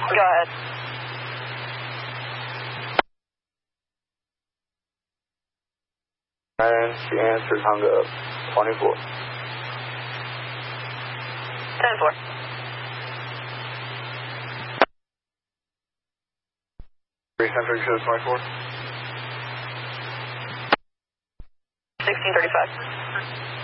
Go ahead. And she answered, hung up. 24. 10-4. Central shows 24. 1635.